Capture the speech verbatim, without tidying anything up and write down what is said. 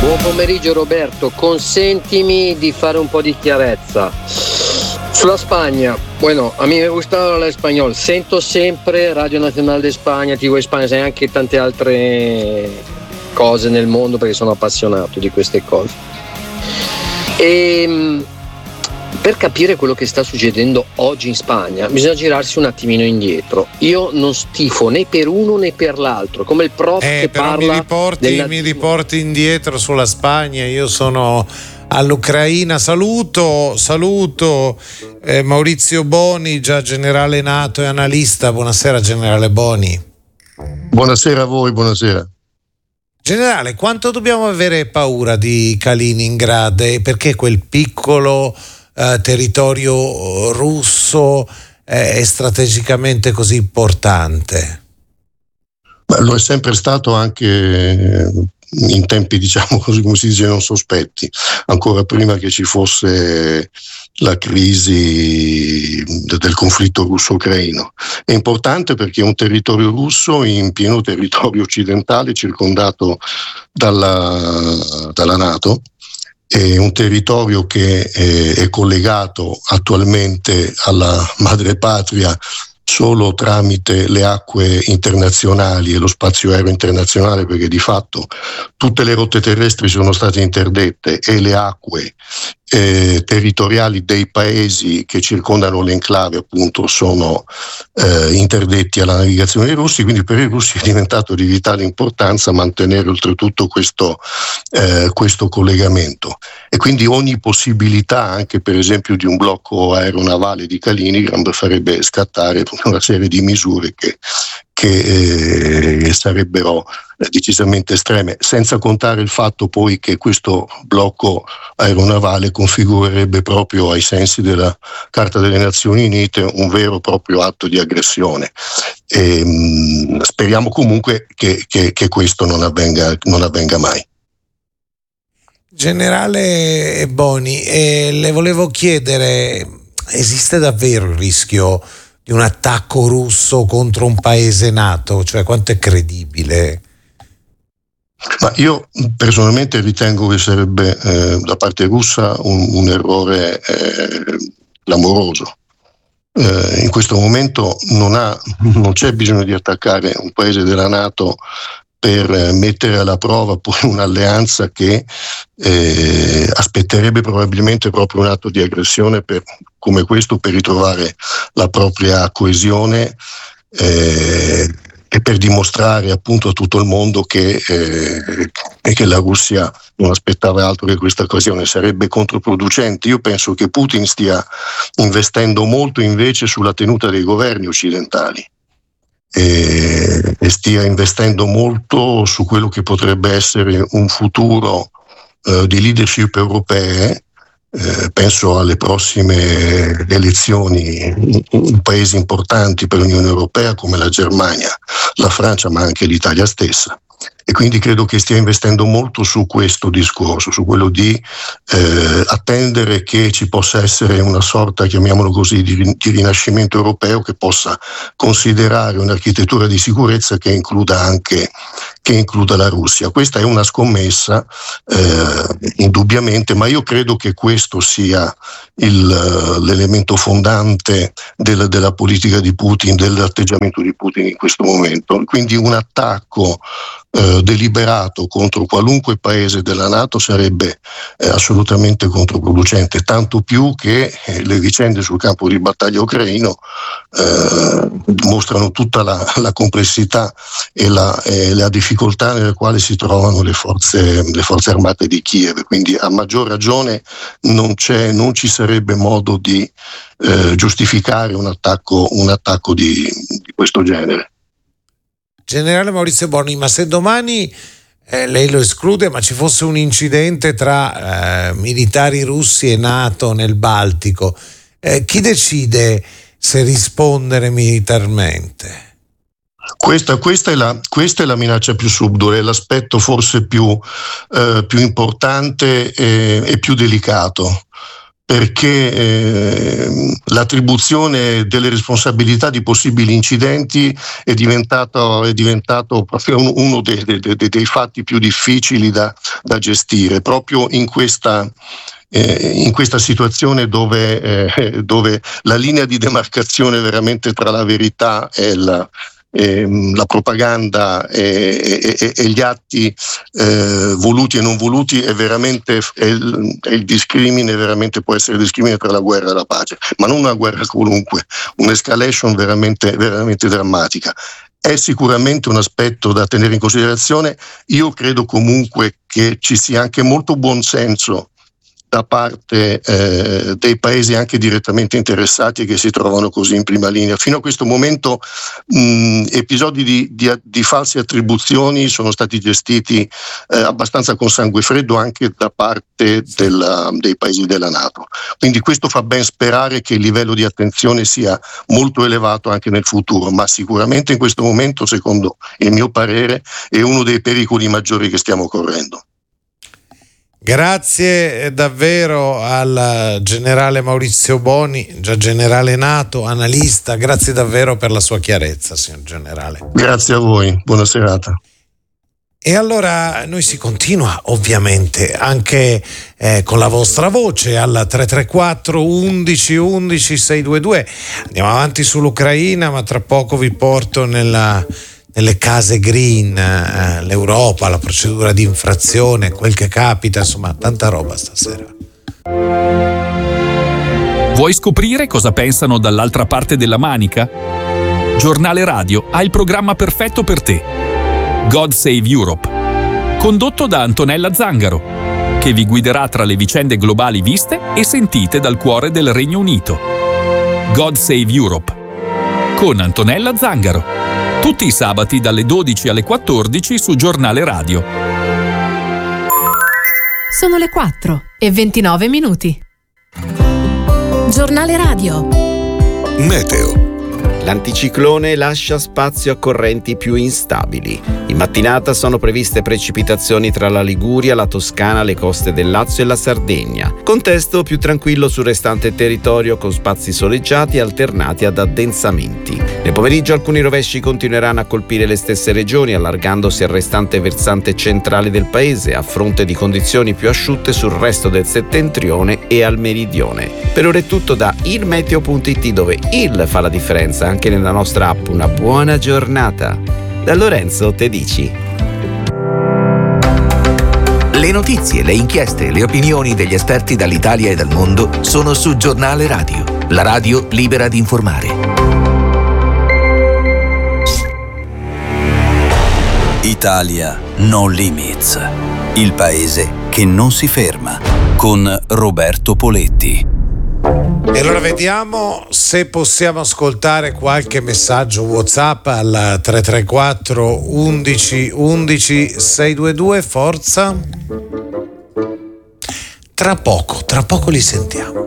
Buon pomeriggio Roberto, consentimi di fare un po' di chiarezza. Sulla Spagna, bueno, a mí me gusta hablar español, sento sempre Radio Nazionale de Spagna, T V Spagna e anche tante altre cose nel mondo perché sono appassionato di queste cose. E per capire quello che sta succedendo oggi in Spagna bisogna girarsi un attimino indietro. Io non stifo né per uno né per l'altro, come il prof eh, che però parla mi riporti, del... mi riporti indietro sulla Spagna. Io sono all'Ucraina. Saluto, saluto eh, Maurizio Boni, già generale NATO e analista. Buonasera generale Boni. Buonasera a voi, buonasera. Generale, quanto dobbiamo avere paura di Kaliningrad e perché quel piccolo eh, territorio russo eh, è strategicamente così importante? Ma lo è sempre stato anche in tempi, diciamo così, come si dice, non sospetti, ancora prima che ci fosse la crisi del conflitto russo-ucraino. È importante perché è un territorio russo in pieno territorio occidentale, circondato dalla, dalla NATO. È un territorio che è, è collegato attualmente alla madrepatria solo tramite le acque internazionali e lo spazio aereo internazionale, perché di fatto tutte le rotte terrestri sono state interdette e le acque eh, territoriali dei paesi che circondano l'enclave appunto sono eh, interdetti alla navigazione dei russi, quindi per i russi è diventato di vitale importanza mantenere oltretutto questo, eh, questo collegamento, e quindi ogni possibilità anche per esempio di un blocco aeronavale di Kaliningrad farebbe scattare una serie di misure che, che eh, sarebbero decisamente estreme, senza contare il fatto poi che questo blocco aeronavale configurerebbe proprio ai sensi della Carta delle Nazioni Unite un vero e proprio atto di aggressione. E, mh, speriamo comunque che, che, che questo non avvenga, non avvenga mai. Generale Boni, eh, le volevo chiedere, esiste davvero il rischio di un attacco russo contro un paese NATO? Cioè, quanto è credibile? Ma io personalmente ritengo che sarebbe eh, da parte russa un, un errore eh, clamoroso. Eh, in questo momento non, ha, non c'è bisogno di attaccare un paese della NATO per mettere alla prova poi un'alleanza che eh, aspetterebbe probabilmente proprio un atto di aggressione per, come questo per ritrovare la propria coesione eh, e per dimostrare appunto a tutto il mondo che, eh, che la Russia non aspettava altro che questa occasione. Sarebbe controproducente. Io penso che Putin stia investendo molto invece sulla tenuta dei governi occidentali e, e stia investendo molto su quello che potrebbe essere un futuro eh, di leadership europee. Eh, penso alle prossime elezioni in, in paesi importanti per l'Unione Europea come la Germania, la Francia, ma anche l'Italia stessa. E quindi credo che stia investendo molto su questo discorso, su quello di eh, attendere che ci possa essere una sorta, chiamiamolo così, di, di rinascimento europeo che possa considerare un'architettura di sicurezza che includa anche che includa la Russia. Questa è una scommessa eh, indubbiamente, ma io credo che questo sia il, l'elemento fondante del, della politica di Putin, dell'atteggiamento di Putin in questo momento. Quindi un attacco eh, deliberato contro qualunque paese della NATO sarebbe eh, assolutamente controproducente, tanto più che eh, le vicende sul campo di battaglia ucraino eh, mostrano tutta la, la complessità e la, e la difficoltà nelle quali si trovano le forze, le forze armate di Kiev, quindi a maggior ragione non, c'è, non ci sarebbe modo di eh, giustificare un attacco, un attacco di, di questo genere. Generale Maurizio Boni, ma se domani eh, lei lo esclude, ma ci fosse un incidente tra eh, militari russi e NATO nel Baltico, eh, chi decide se rispondere militarmente? Questa, questa, è la, questa è la minaccia più subdola, è l'aspetto forse più, eh, più importante e, e più delicato, perché eh, l'attribuzione delle responsabilità di possibili incidenti è diventato, è diventato proprio uno dei, dei, dei, dei fatti più difficili da, da gestire, proprio in questa Eh, in questa situazione dove, eh, dove la linea di demarcazione veramente tra la verità e la, eh, la propaganda e, e, e gli atti eh, voluti e non voluti è veramente è il, è il discrimine, veramente può essere il discrimine tra la guerra e la pace, ma non una guerra qualunque, un'escalation veramente, veramente drammatica. È sicuramente un aspetto da tenere in considerazione. Io credo comunque che ci sia anche molto buon senso da parte eh, dei paesi anche direttamente interessati e che si trovano così in prima linea. Fino a questo momento mh, episodi di, di, di false attribuzioni sono stati gestiti eh, abbastanza con sangue freddo anche da parte della, dei paesi della NATO. Quindi questo fa ben sperare che il livello di attenzione sia molto elevato anche nel futuro, ma sicuramente in questo momento, secondo il mio parere, è uno dei pericoli maggiori che stiamo correndo. Grazie davvero al generale Maurizio Boni, già generale NATO, analista, grazie davvero per la sua chiarezza, signor generale. Grazie a voi, buona serata. E allora noi si continua ovviamente anche eh, con la vostra voce al tre tre quattro undici undici seicentoventidue. Andiamo avanti sull'Ucraina, ma tra poco vi porto nella nelle case green, eh, l'Europa, la procedura di infrazione, quel che capita, insomma, tanta roba stasera. Vuoi scoprire cosa pensano dall'altra parte della manica? Giornale Radio ha il programma perfetto per te. God Save Europe, condotto da Antonella Zangaro, che vi guiderà tra le vicende globali viste e sentite dal cuore del Regno Unito. God Save Europe, con Antonella Zangaro. Tutti i sabati dalle dodici alle quattordici su Giornale Radio. Sono le quattro e ventinove minuti. Giornale Radio. Meteo. L'anticiclone lascia spazio a correnti più instabili. In mattinata sono previste precipitazioni tra la Liguria, la Toscana, le coste del Lazio e la Sardegna. Contesto più tranquillo sul restante territorio con spazi soleggiati alternati ad addensamenti. Nel pomeriggio alcuni rovesci continueranno a colpire le stesse regioni, allargandosi al restante versante centrale del paese, a fronte di condizioni più asciutte sul resto del settentrione e al meridione. Per ora è tutto da ilmeteo punto it, dove il fa la differenza anche nella nostra app. Una buona giornata. Da Lorenzo Tedici. Le notizie, le inchieste, le opinioni degli esperti dall'Italia e dal mondo sono su Giornale Radio, la radio libera di informare. Italia No Limits, il paese che non si ferma, con Roberto Poletti. E allora vediamo se possiamo ascoltare qualche messaggio WhatsApp al tre tre quattro undici undici seicentoventidue. Forza. Tra poco, tra poco li sentiamo.